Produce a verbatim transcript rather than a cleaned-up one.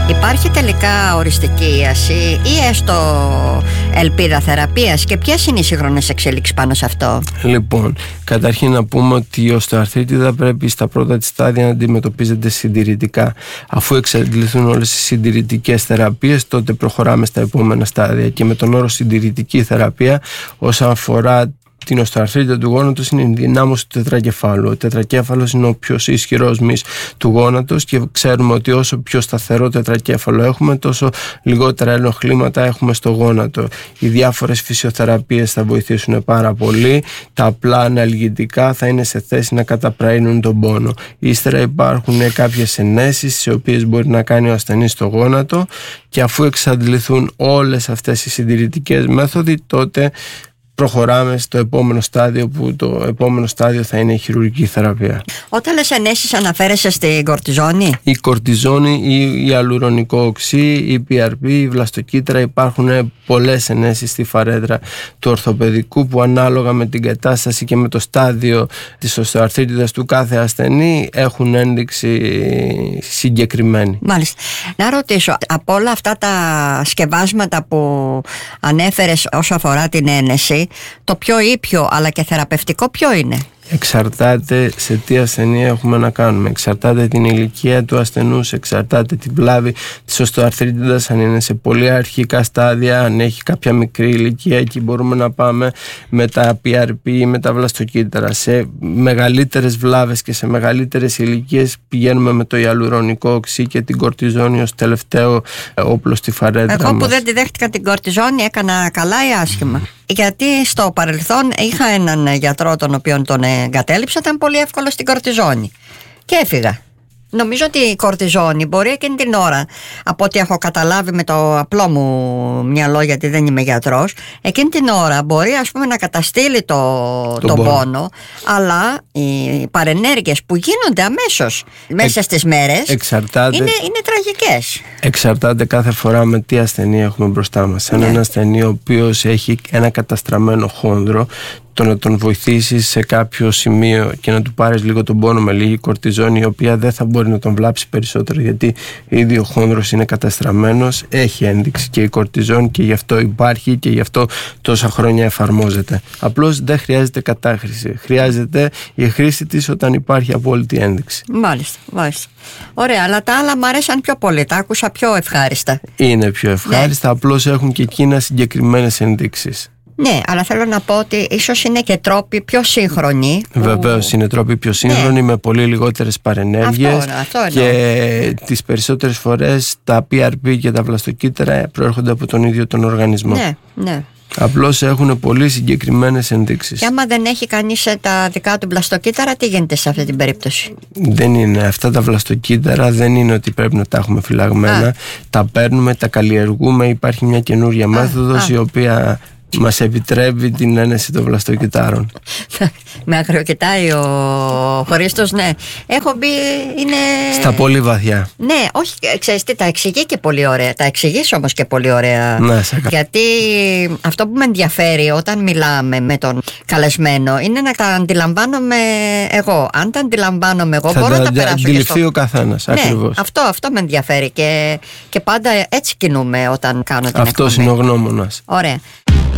Υπάρχει τελικά οριστική ίαση ή έστω ελπίδα θεραπείας, και ποιες είναι οι σύγχρονες εξελίξεις πάνω σε αυτό? Λοιπόν, καταρχήν να πούμε ότι η οστεοαρθρίτιδα πρέπει στα πρώτα της στάδια να αντιμετωπίζεται συντηρητικά. Αφού εξαντληθούν όλες οι συντηρητικές θεραπείες, τότε προχωράμε στα επόμενα στάδια. Και με τον όρο συντηρητική θεραπεία, όσον αφορά την οστεοαρθρίτιδα του γόνατος, είναι η ενδυνάμωση του τετρακεφάλου. Ο τετρακέφαλος είναι ο πιο ισχυρός μυς του γόνατος και ξέρουμε ότι όσο πιο σταθερό τετρακέφαλο έχουμε, τόσο λιγότερα ενοχλήματα έχουμε στο γόνατο. Οι διάφορες φυσιοθεραπείες θα βοηθήσουν πάρα πολύ. Τα απλά αναλγητικά θα είναι σε θέση να καταπραίνουν τον πόνο. Ύστερα υπάρχουν κάποιες ενέσεις, τις οποίες μπορεί να κάνει ο ασθενής στο γόνατο, και αφού εξαντληθούν όλες αυτές οι συντηρητικές μέθοδοι, τότε προχωράμε στο επόμενο στάδιο, που το επόμενο στάδιο θα είναι η χειρουργική θεραπεία. Όταν λες ενέσεις, αναφέρεσαι στην κορτιζόνη? Η κορτιζόνη, η, η αλουρονικό οξύ, η πι αρ πι, η βλαστοκύτταρα. Υπάρχουν πολλές ενέσεις στη φαρέτρα του ορθοπαιδικού που ανάλογα με την κατάσταση και με το στάδιο της οστεοαρθρίτιδας του κάθε ασθενή έχουν ένδειξη συγκεκριμένη. Μάλιστα. Να ρωτήσω, από όλα αυτά τα σκευάσματα που ανέφερες όσο αφορά την ένεση, το πιο ήπιο αλλά και θεραπευτικό ποιο είναι? Εξαρτάται σε τι ασθενεία έχουμε να κάνουμε. Εξαρτάται την ηλικία του ασθενούς, εξαρτάται την βλάβη της οστεοαρθρίτιδας, αν είναι σε πολύ αρχικά στάδια, αν έχει κάποια μικρή ηλικία, εκεί μπορούμε να πάμε με τα πι αρ πι ή με τα βλαστοκύτταρα. Σε μεγαλύτερες βλάβες και σε μεγαλύτερες ηλικίες πηγαίνουμε με το ιαλουρονικό οξύ και την κορτιζόνη ως τελευταίο όπλο στη φαρέτρα μας. Εγώ που δεν τη δέχτηκα την κορτιζόνη, έκανα καλά ή άσχημα? Γιατί στο παρελθόν είχα έναν γιατρό τον οποίον τον εγκατέλειψα, ήταν πολύ εύκολο στην κορτιζόνη και έφυγα. Νομίζω ότι η κορτιζόνη μπορεί εκείνη την ώρα, από ό,τι έχω καταλάβει με το απλό μου μυαλό, γιατί δεν είμαι γιατρός, εκείνη την ώρα μπορεί, ας πούμε, να καταστήλει το, τον πόνο. πόνο, αλλά οι παρενέργειες που γίνονται αμέσως μέσα ε, στις μέρες είναι, είναι τραγικές. Εξαρτάται κάθε φορά με τι ασθενή έχουμε μπροστά μας. Ναι. Έναν ασθενή ο οποίος έχει ένα καταστραμμένο χόνδρο, το να τον βοηθήσεις σε κάποιο σημείο και να του πάρεις λίγο τον πόνο με λίγη κορτιζόνη, η οποία δεν θα μπορεί να τον βλάψει περισσότερο, γιατί ήδη ο χόνδρος είναι καταστραμμένος, έχει ένδειξη και η κορτιζόνη, και γι' αυτό υπάρχει και γι' αυτό τόσα χρόνια εφαρμόζεται. Απλώς δεν χρειάζεται κατάχρηση. Χρειάζεται η χρήση της όταν υπάρχει απόλυτη ένδειξη. Μάλιστα, μάλιστα. Ωραία, αλλά τα άλλα μου αρέσαν πιο πολύ, τα άκουσα πιο ευχάριστα. Είναι πιο ευχάριστα, ναι. Απλώς έχουν και εκείνα συγκεκριμένες ενδείξεις. Ναι, αλλά θέλω να πω ότι ίσως είναι και τρόποι πιο σύγχρονοι. Που... Βεβαίως είναι τρόποι πιο σύγχρονοι, ναι. Με πολύ λιγότερες παρενέργειες. Αυτό, αυτό και τις περισσότερες φορές τα πι αρ πι και τα βλαστοκύτταρα προέρχονται από τον ίδιο τον οργανισμό. Ναι, ναι. Απλώς έχουν πολύ συγκεκριμένες ενδείξεις. Και άμα δεν έχει κανείς τα δικά του βλαστοκύτταρα, τι γίνεται σε αυτή την περίπτωση? Δεν είναι. Αυτά τα βλαστοκύτταρα δεν είναι ότι πρέπει να τα έχουμε φυλαγμένα. Α. Τα παίρνουμε, τα καλλιεργούμε. Υπάρχει μια καινούρια α, μέθοδος α. η οποία μας επιτρέπει την ένεση των βλαστοκυττάρων. Με αγριοκοιτάει ο Χρήστος, ναι. Έχω μπει, είναι... στα πολύ βαθιά. Ναι, όχι, ξέρεις τι, τα εξηγεί και πολύ ωραία. Τα εξηγείς όμως και πολύ ωραία. Ναι, γιατί αυτό που με ενδιαφέρει όταν μιλάμε με τον καλεσμένο είναι να τα αντιλαμβάνομαι εγώ. Αν τα αντιλαμβάνομαι εγώ, θα μπορώ να τα περάσω. Θα αντιληφθεί ο καθένας, ναι, ακριβώς. Αυτό, αυτό με ενδιαφέρει και, και πάντα έτσι κινούμε όταν κάνω την Αυτός εκπομπή. είναι ο γνώμονας. Ωραία.